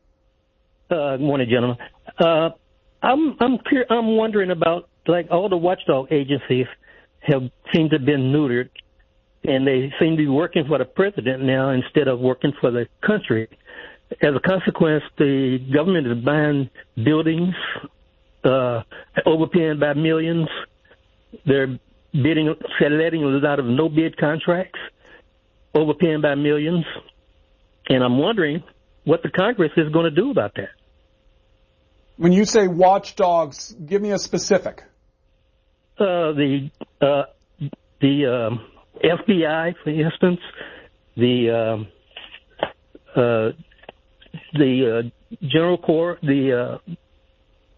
Uh, good morning, gentlemen. Uh, I'm I'm cur- I'm wondering about, like, all the watchdog agencies have seemed to have been neutered, and they seem to be working for the president now instead of working for the country. As a consequence, the government is buying buildings, uh, overpaying by millions. They're bidding, letting a lot of no-bid contracts, overpaying by millions. And I'm wondering what the Congress is going to do about that. When you say watchdogs, give me a specific. Uh, the uh, the um, F B I, for instance, the um, uh, the uh, General Corps, the uh,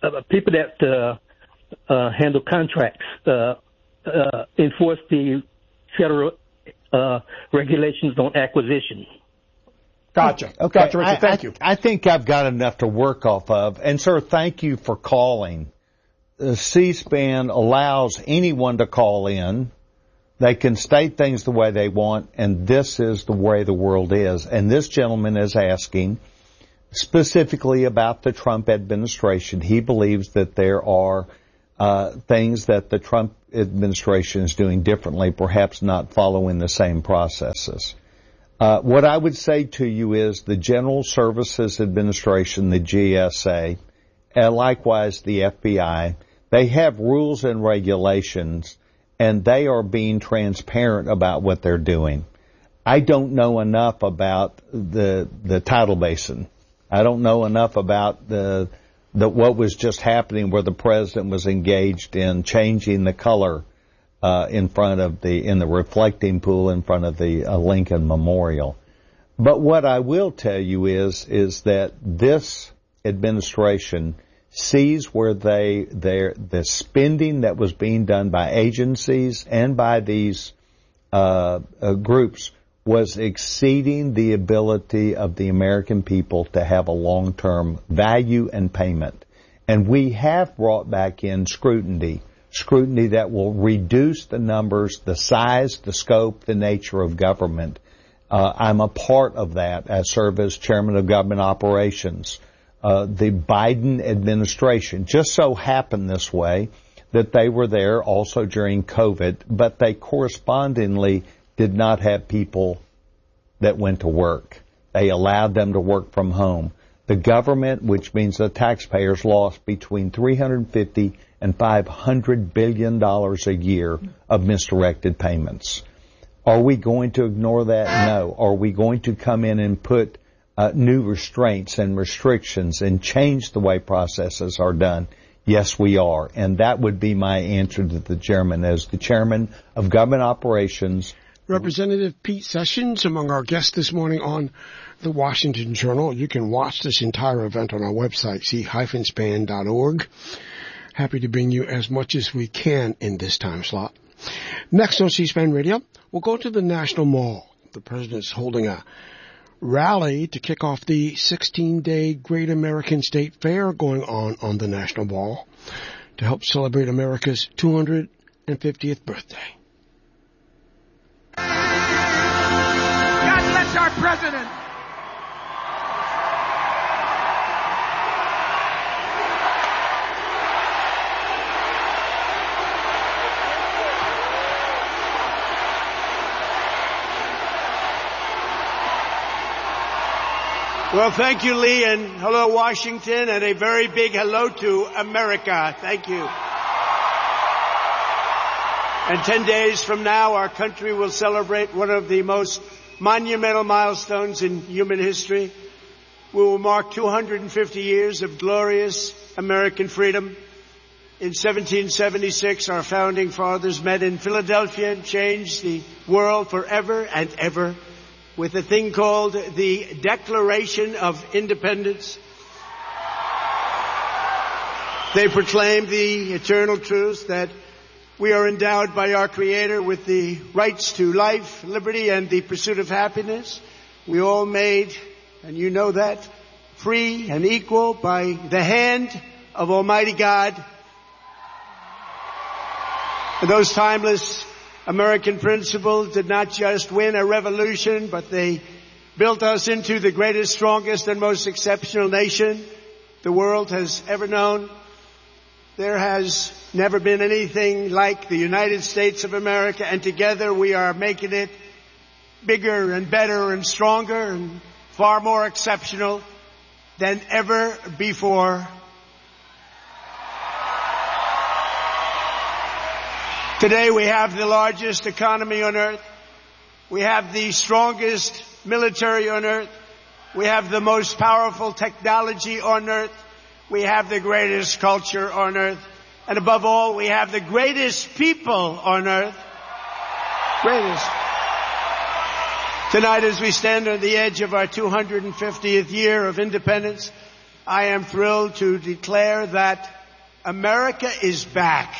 uh, people that uh, uh, handle contracts uh, uh, enforce the federal uh, regulations on acquisition. Gotcha. Okay. Gotcha, Richard. I, Thank I, you. I think I've got enough to work off of. And, sir, thank you for calling. Uh, C-SPAN allows anyone to call in. They can state things the way they want, and this is the way the world is. And this gentleman is asking specifically about the Trump administration. He believes that there are uh, things that the Trump administration is doing differently, perhaps not following the same processes. Uh, what I would say to you is the General Services Administration, the G S A, and likewise the F B I, they have rules and regulations, and they are being transparent about what they're doing. I don't know enough about the the tidal basin. I don't know enough about the the what was just happening where the president was engaged in changing the color Uh, in front of the, in the reflecting pool in front of the uh, Lincoln Memorial. But what I will tell you is, is that this administration sees where they, their, the spending that was being done by agencies and by these, uh, uh, groups was exceeding the ability of the American people to have a long-term value and payment. And we have brought back in scrutiny. Scrutiny that will reduce the numbers, the size, the scope, the nature of government. Uh, I'm a part of that. I serve as chairman of government operations. Uh, the Biden administration just so happened this way that they were there also during COVID, but they correspondingly did not have people that went to work. They allowed them to work from home. The government, which means the taxpayers, lost between three hundred fifty and five hundred billion dollars a year of misdirected payments. Are we going to ignore that? No. Are we going to come in and put uh, new restraints and restrictions and change the way processes are done? Yes, we are. And that would be my answer to the chairman. As the chairman of government operations, Representative Pete Sessions, among our guests this morning on the Washington Journal. You can watch this entire event on our website, c dash span dot org. Happy to bring you as much as we can in this time slot. Next on C-SPAN Radio, we'll go to the National Mall. The president's holding a rally to kick off the sixteen-day Great American State Fair going on on the National Mall to help celebrate America's two hundred fiftieth birthday. God bless our president. Well, thank you, Lee, and hello, Washington, and a very big hello to America. Thank you. And ten days from now, our country will celebrate one of the most monumental milestones in human history. We will mark two hundred fifty years of glorious American freedom. In seventeen seventy-six, our founding fathers met in Philadelphia and changed the world forever and ever with a thing called the Declaration of Independence. They proclaimed the eternal truth that we are endowed by our Creator with the rights to life, liberty, and the pursuit of happiness. We all made, and you know that, free and equal by the hand of Almighty God. And those timeless American principles did not just win a revolution, but they built us into the greatest, strongest, and most exceptional nation the world has ever known. There has never been anything like the United States of America, and together we are making it bigger and better and stronger and far more exceptional than ever before. Today we have the largest economy on earth. We have the strongest military on earth. We have the most powerful technology on earth. We have the greatest culture on earth. And above all, we have the greatest people on earth. Greatest. Tonight, as we stand on the edge of our two hundred fiftieth year of independence, I am thrilled to declare that America is back.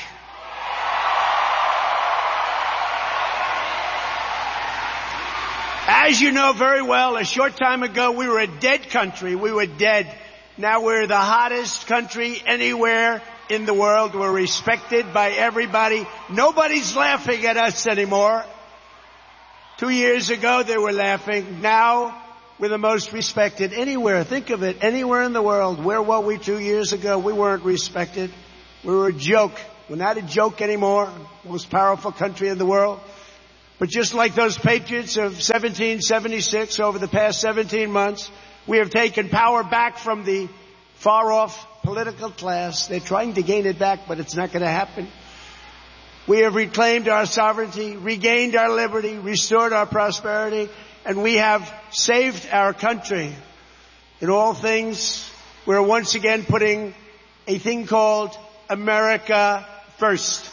As you know very well, a short time ago we were a dead country. We were dead. Now we're the hottest country anywhere in the world. We're respected by everybody. Nobody's laughing at us anymore. Two years ago they were laughing. Now we're the most respected anywhere. Think of it. Anywhere in the world. Where were we two years ago? We weren't respected. We were a joke. We're not a joke anymore. Most powerful country in the world. But just like those patriots of seventeen seventy-six, over the past seventeen months, we have taken power back from the far-off political class. They're trying to gain it back, but it's not going to happen. We have reclaimed our sovereignty, regained our liberty, restored our prosperity, and we have saved our country. In all things, we're once again putting a thing called America first.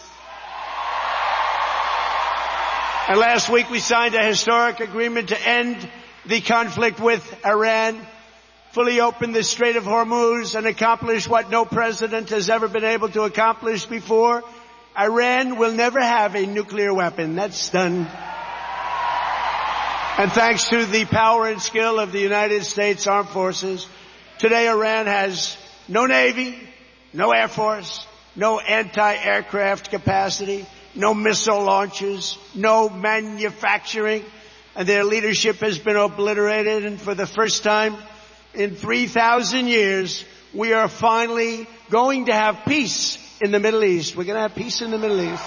And last week we signed a historic agreement to end the conflict with Iran, fully open the Strait of Hormuz, and accomplish what no president has ever been able to accomplish before. Iran will never have a nuclear weapon. That's done. And thanks to the power and skill of the United States Armed Forces, today Iran has no Navy, no Air Force, no anti-aircraft capacity, no missile launchers, no manufacturing, and their leadership has been obliterated. And for the first time in three thousand years, we are finally going to have peace in the Middle East. We're going to have peace in the Middle East.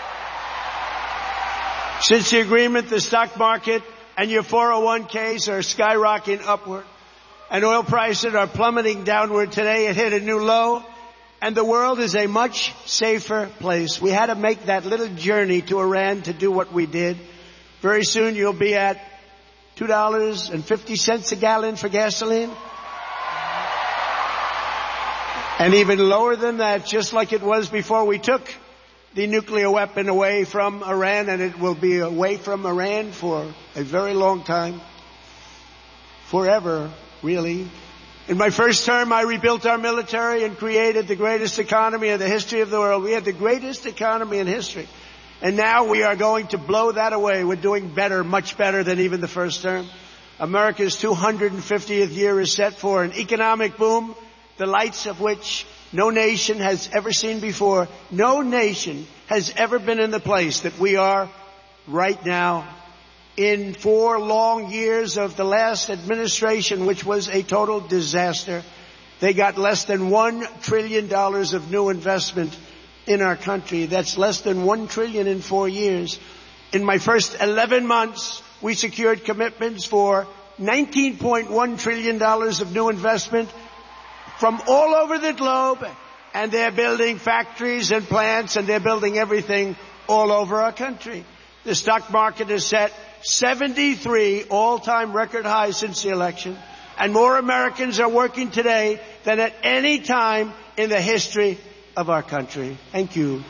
Since the agreement, the stock market and your four oh one k's are skyrocketing upward, and oil prices are plummeting downward. Today it hit a new low. And the world is a much safer place. We had to make that little journey to Iran to do what we did. Very soon you'll be at two dollars and fifty cents a gallon for gasoline. And even lower than that, just like it was before we took the nuclear weapon away from Iran, and it will be away from Iran for a very long time. Forever, really. In my first term, I rebuilt our military and created the greatest economy in the history of the world. We had the greatest economy in history. And now we are going to blow that away. We're doing better, much better than even the first term. America's two hundred fiftieth year is set for an economic boom, the lights of which no nation has ever seen before. No nation has ever been in the place that we are right now. In four long years of the last administration, which was a total disaster, they got less than one trillion dollars of new investment in our country. That's less than one trillion in four years. In my first eleven months, we secured commitments for nineteen point one trillion dollars of new investment from all over the globe. And they're building factories and plants, and they're building everything all over our country. The stock market is set seventy-three all-time record highs since the election, and more Americans are working today than at any time in the history of our country. Thank you.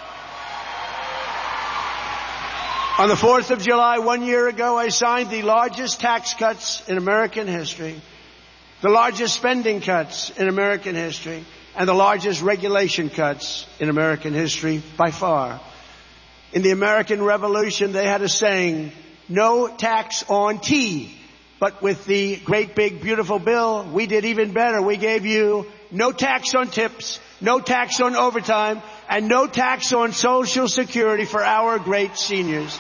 On the fourth of July, one year ago, I signed the largest tax cuts in American history, the largest spending cuts in American history, and the largest regulation cuts in American history by far. In the American Revolution, they had a saying, no tax on tea. But with the great big beautiful bill, we did even better. We gave you no tax on tips, no tax on overtime, and no tax on Social Security for our great seniors.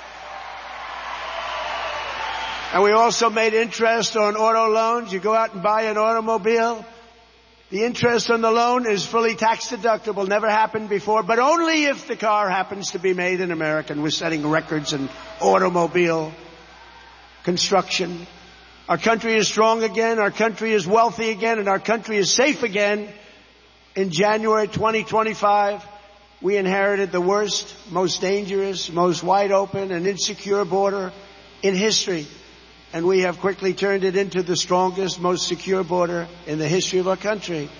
And we also made interest on auto loans. You go out and buy an automobile, the interest on the loan is fully tax deductible. Never happened before, but only if the car happens to be made in America. And we're setting records in automobile construction. Our country is strong again. Our country is wealthy again. And our country is safe again. In January twenty twenty-five, we inherited the worst, most dangerous, most wide open and insecure border in history. And we have quickly turned it into the strongest, most secure border in the history of our country.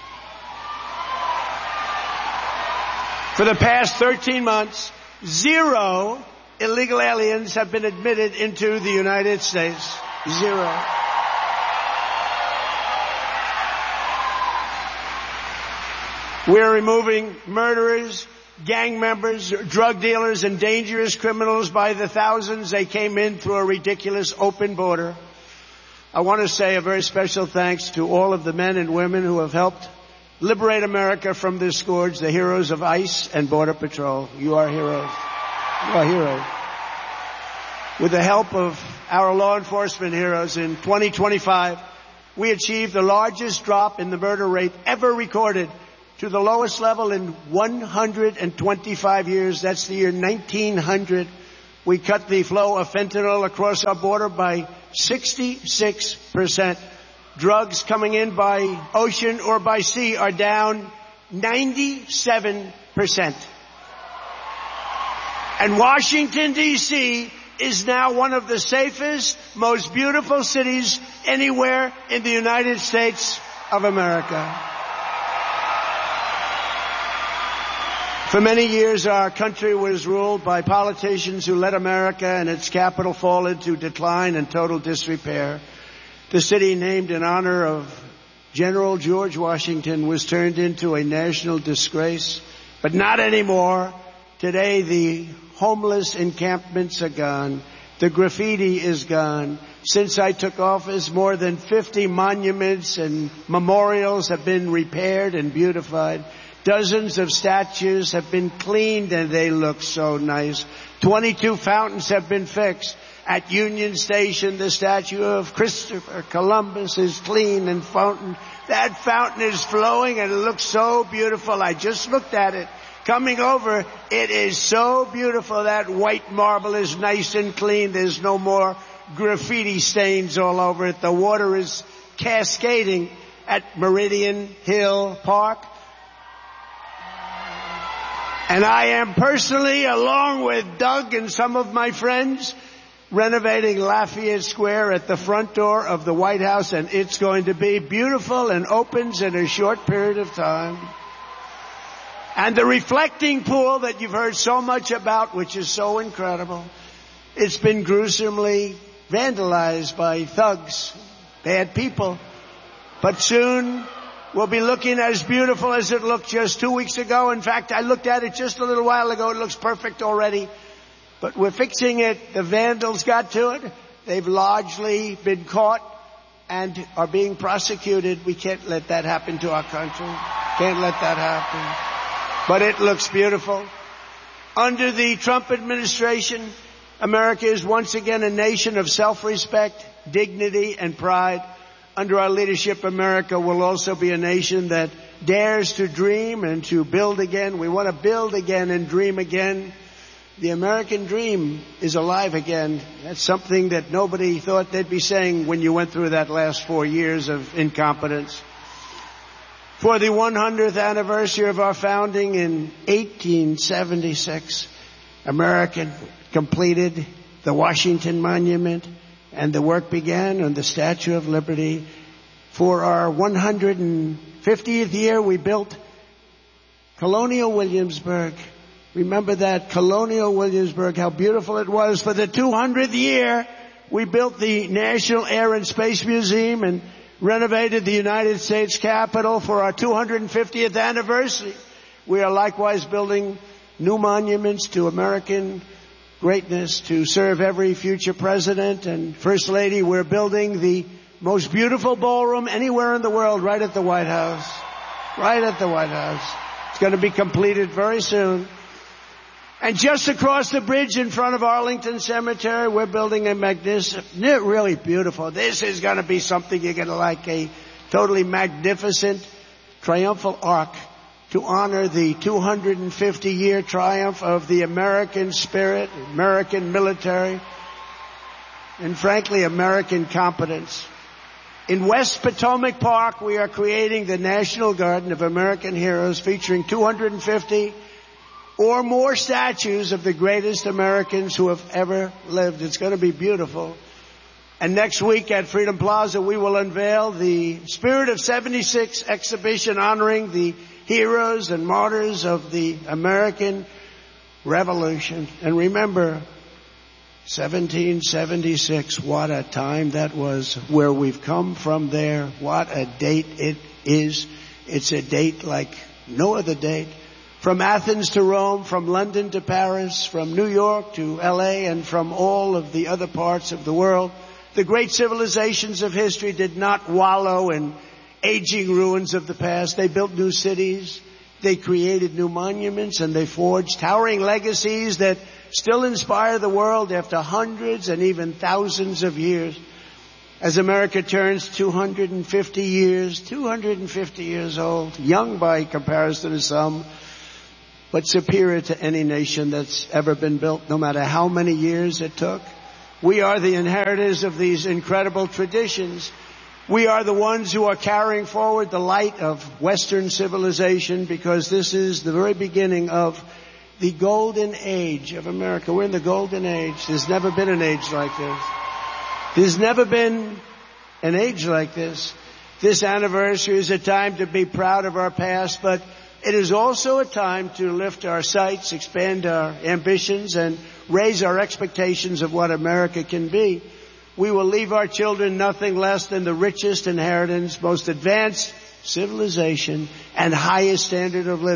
For the past thirteen months, zero illegal aliens have been admitted into the United States. Zero. We're removing murderers, gang members, drug dealers, and dangerous criminals by the thousands. They came in through a ridiculous open border. I want to say a very special thanks to all of the men and women who have helped liberate America from this scourge, the heroes of ICE and Border Patrol. You are heroes. You are heroes. With the help of our law enforcement heroes, in twenty twenty-five, we achieved the largest drop in the murder rate ever recorded to the lowest level in one hundred twenty-five years. That's the year nineteen hundred. We cut the flow of fentanyl across our border by sixty-six percent. Drugs coming in by ocean or by sea are down ninety-seven percent. And Washington, D C is now one of the safest, most beautiful cities anywhere in the United States of America. For many years, our country was ruled by politicians who let America and its capital fall into decline and total disrepair. The city named in honor of General George Washington was turned into a national disgrace, but not anymore. Today, the homeless encampments are gone. The graffiti is gone. Since I took office, more than fifty monuments and memorials have been repaired and beautified. Dozens of statues have been cleaned and they look so nice. twenty-two fountains have been fixed. At Union Station, the statue of Christopher Columbus is clean and fountain. That fountain is flowing and it looks so beautiful. I just looked at it. Coming over, it is so beautiful. That white marble is nice and clean. There's no more graffiti stains all over it. The water is cascading at Meridian Hill Park. And I am personally, along with Doug and some of my friends, renovating Lafayette Square at the front door of the White House, and it's going to be beautiful and opens in a short period of time. And the reflecting pool that you've heard so much about, which is so incredible, it's been gruesomely vandalized by thugs, bad people. But soon will be looking as beautiful as it looked just two weeks ago. In fact, I looked at it just a little while ago. It looks perfect already. But we're fixing it. The vandals got to it. They've largely been caught and are being prosecuted. We can't let that happen to our country. Can't let that happen. But it looks beautiful. Under the Trump administration, America is once again a nation of self-respect, dignity, and pride. Under our leadership, America will also be a nation that dares to dream and to build again. We want to build again and dream again. The American dream is alive again. That's something that nobody thought they'd be saying when you went through that last four years of incompetence. For the one hundredth anniversary of our founding in eighteen seventy-six, America completed the Washington Monument, and the work began on the Statue of Liberty. For our one hundred fiftieth year, we built Colonial Williamsburg. Remember that, Colonial Williamsburg, how beautiful it was. For the two hundredth year, we built the National Air and Space Museum and renovated the United States Capitol. For our two hundred fiftieth anniversary, we are likewise building new monuments to American greatness to serve every future president and First Lady. We're building the most beautiful ballroom anywhere in the world right at the White House. Right at the White House. It's going to be completed very soon. And just across the bridge in front of Arlington Cemetery, we're building a magnificent, really beautiful. This is going to be something you're going to like, a totally magnificent triumphal arch to honor the two hundred fifty year triumph of the American spirit, American military, and frankly, American competence. In West Potomac Park, we are creating the National Garden of American Heroes, featuring two hundred fifty or more statues of the greatest Americans who have ever lived. It's going to be beautiful. And next week at Freedom Plaza, we will unveil the Spirit of seventy-six exhibition honoring the heroes and martyrs of the American Revolution. And remember, seventeen seventy-six, what a time that was. Where we've come from there, what a date it is. It's a date like no other date. From Athens to Rome, from London to Paris, from New York to L A, and from all of the other parts of the world, the great civilizations of history did not wallow in aging ruins of the past. They built new cities, they created new monuments, and they forged towering legacies that still inspire the world after hundreds and even thousands of years. As America turns two hundred fifty years, two hundred fifty years old, young by comparison to some, but superior to any nation that's ever been built, no matter how many years it took. We are the inheritors of these incredible traditions. We are the ones who are carrying forward the light of Western civilization, because this is the very beginning of the golden age of America. We're in the golden age. There's never been an age like this. There's never been an age like this. This anniversary is a time to be proud of our past, but it is also a time to lift our sights, expand our ambitions, and raise our expectations of what America can be. We will leave our children nothing less than the richest inheritance, most advanced civilization, and highest standard of living.